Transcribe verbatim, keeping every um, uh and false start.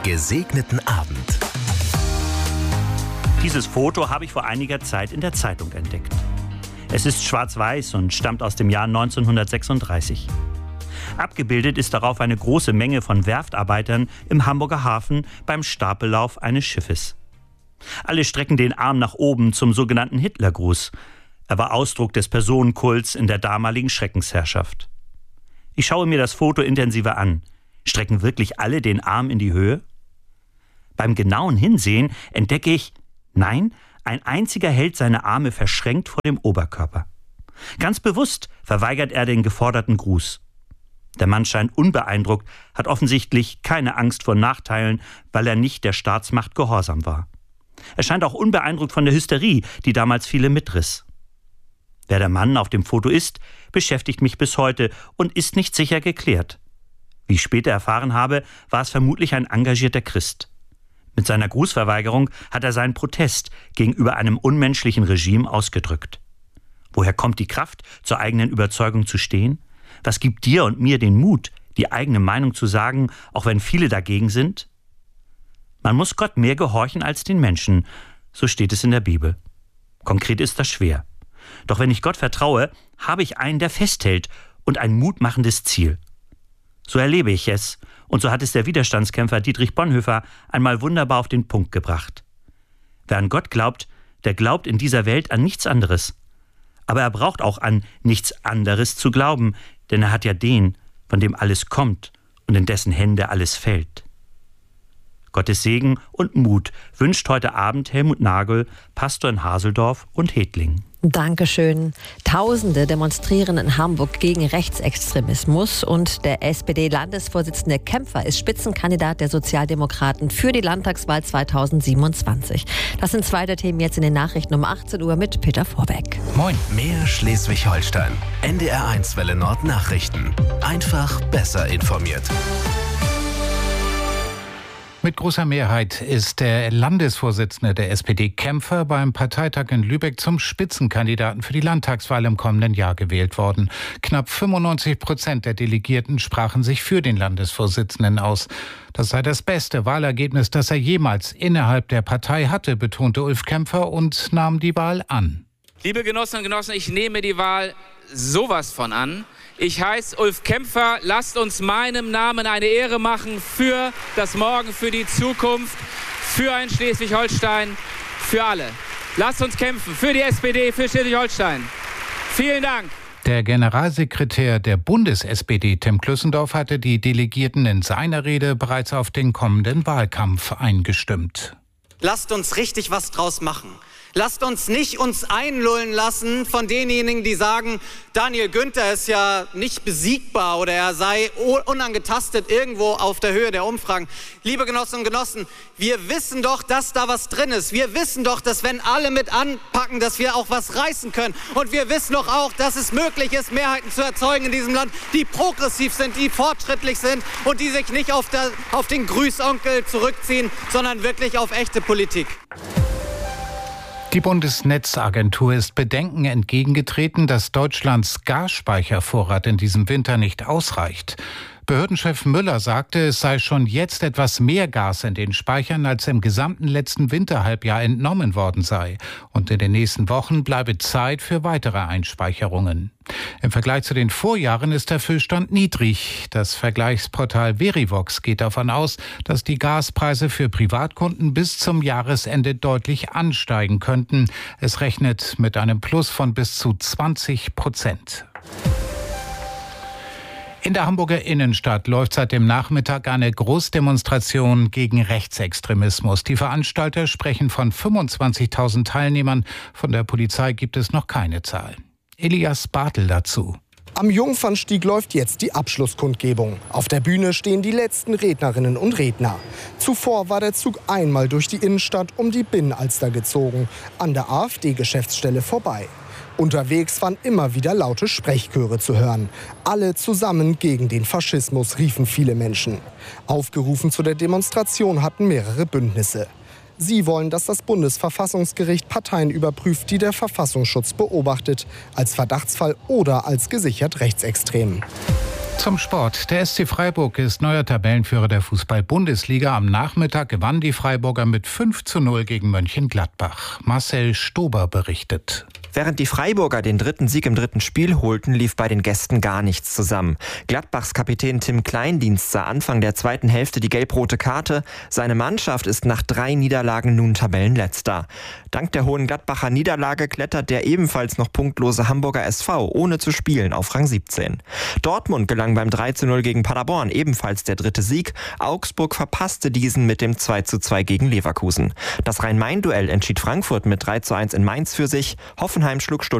gesegneten Abend. Dieses Foto habe ich vor einiger Zeit in der Zeitung entdeckt. Es ist schwarz-weiß und stammt aus dem Jahr neunzehnhundertsechsunddreißig. Abgebildet ist darauf eine große Menge von Werftarbeitern im Hamburger Hafen beim Stapellauf eines Schiffes. Alle strecken den Arm nach oben zum sogenannten Hitlergruß. Er war Ausdruck des Personenkults in der damaligen Schreckensherrschaft. Ich schaue mir das Foto intensiver an. Strecken wirklich alle den Arm in die Höhe? Beim genauen Hinsehen entdecke ich, nein, ein einziger hält seine Arme verschränkt vor dem Oberkörper. Ganz bewusst verweigert er den geforderten Gruß. Der Mann scheint unbeeindruckt, hat offensichtlich keine Angst vor Nachteilen, weil er nicht der Staatsmacht gehorsam war. Er scheint auch unbeeindruckt von der Hysterie, die damals viele mitriss. Wer der Mann auf dem Foto ist, beschäftigt mich bis heute und ist nicht sicher geklärt. Wie ich später erfahren habe, war es vermutlich ein engagierter Christ. Mit seiner Grußverweigerung hat er seinen Protest gegenüber einem unmenschlichen Regime ausgedrückt. Woher kommt die Kraft, zur eigenen Überzeugung zu stehen? Was gibt dir und mir den Mut, die eigene Meinung zu sagen, auch wenn viele dagegen sind? Man muss Gott mehr gehorchen als den Menschen, so steht es in der Bibel. Konkret ist das schwer. Doch wenn ich Gott vertraue, habe ich einen, der festhält und ein mutmachendes Ziel. So erlebe ich es, und so hat es der Widerstandskämpfer Dietrich Bonhoeffer einmal wunderbar auf den Punkt gebracht. Wer an Gott glaubt, der glaubt in dieser Welt an nichts anderes. Aber er braucht auch an nichts anderes zu glauben, denn er hat ja den, von dem alles kommt und in dessen Hände alles fällt. Gottes Segen und Mut wünscht heute Abend Helmut Nagel, Pastor in Haseldorf und Hedlingen. Dankeschön. Tausende demonstrieren in Hamburg gegen Rechtsextremismus und der S P D-Landesvorsitzende Kämpfer ist Spitzenkandidat der Sozialdemokraten für die Landtagswahl zweitausendsiebenundzwanzig. Das sind zwei der Themen jetzt in den Nachrichten um achtzehn Uhr mit Peter Vorbeck. Moin. Mehr Schleswig-Holstein. N D R eins Welle Nord Nachrichten. Einfach besser informiert. Mit großer Mehrheit ist der Landesvorsitzende der S P D Kämpfer beim Parteitag in Lübeck zum Spitzenkandidaten für die Landtagswahl im kommenden Jahr gewählt worden. Knapp fünfundneunzig Prozent der Delegierten sprachen sich für den Landesvorsitzenden aus. Das sei das beste Wahlergebnis, das er jemals innerhalb der Partei hatte, betonte Ulf Kämpfer und nahm die Wahl an. Liebe Genossinnen und Genossen, ich nehme die Wahl sowas von an. Ich heiße Ulf Kämpfer. Lasst uns meinem Namen eine Ehre machen für das Morgen, für die Zukunft, für ein Schleswig-Holstein, für alle. Lasst uns kämpfen für die S P D, für Schleswig-Holstein. Vielen Dank. Der Generalsekretär der Bundes-S P D, Tim Klüssendorf, hatte die Delegierten in seiner Rede bereits auf den kommenden Wahlkampf eingestimmt. Lasst uns richtig was draus machen. Lasst uns nicht uns einlullen lassen von denjenigen, die sagen, Daniel Günther ist ja nicht besiegbar oder er sei unangetastet irgendwo auf der Höhe der Umfragen. Liebe Genossinnen und Genossen, wir wissen doch, dass da was drin ist. Wir wissen doch, dass wenn alle mit anpacken, dass wir auch was reißen können. Und wir wissen doch auch, dass es möglich ist, Mehrheiten zu erzeugen in diesem Land, die progressiv sind, die fortschrittlich sind und die sich nicht auf, der, auf den Grüßonkel zurückziehen, sondern wirklich auf echte Politik. Die Bundesnetzagentur ist Bedenken entgegengetreten, dass Deutschlands Gasspeichervorrat in diesem Winter nicht ausreicht. Behördenchef Müller sagte, es sei schon jetzt etwas mehr Gas in den Speichern, als im gesamten letzten Winterhalbjahr entnommen worden sei. Und in den nächsten Wochen bleibe Zeit für weitere Einspeicherungen. Im Vergleich zu den Vorjahren ist der Füllstand niedrig. Das Vergleichsportal Verivox geht davon aus, dass die Gaspreise für Privatkunden bis zum Jahresende deutlich ansteigen könnten. Es rechnet mit einem Plus von bis zu zwanzig Prozent. In der Hamburger Innenstadt läuft seit dem Nachmittag eine Großdemonstration gegen Rechtsextremismus. Die Veranstalter sprechen von fünfundzwanzigtausend Teilnehmern. Von der Polizei gibt es noch keine Zahl. Elias Bartel dazu. Am Jungfernstieg läuft jetzt die Abschlusskundgebung. Auf der Bühne stehen die letzten Rednerinnen und Redner. Zuvor war der Zug einmal durch die Innenstadt um die Binnenalster gezogen, an der AfD-Geschäftsstelle vorbei. Unterwegs waren immer wieder laute Sprechchöre zu hören. Alle zusammen gegen den Faschismus, riefen viele Menschen. Aufgerufen zu der Demonstration hatten mehrere Bündnisse. Sie wollen, dass das Bundesverfassungsgericht Parteien überprüft, die der Verfassungsschutz beobachtet, als Verdachtsfall oder als gesichert rechtsextrem. Zum Sport. Der S C Freiburg ist neuer Tabellenführer der Fußball-Bundesliga. Am Nachmittag gewannen die Freiburger mit fünf zu null gegen Mönchengladbach. Marcel Stober berichtet. Während die Freiburger den dritten Sieg im dritten Spiel holten, lief bei den Gästen gar nichts zusammen. Gladbachs Kapitän Tim Kleindienst sah Anfang der zweiten Hälfte die gelb-rote Karte. Seine Mannschaft ist nach drei Niederlagen nun Tabellenletzter. Dank der hohen Gladbacher Niederlage klettert der ebenfalls noch punktlose Hamburger S V ohne zu spielen auf Rang siebzehn. Dortmund gelang beim drei zu null gegen Paderborn ebenfalls der dritte Sieg. Augsburg verpasste diesen mit dem zwei zu zwei gegen Leverkusen. Das Rhein-Main-Duell entschied Frankfurt mit drei zu eins in Mainz für sich. Hoffenheim schlug Stuttgart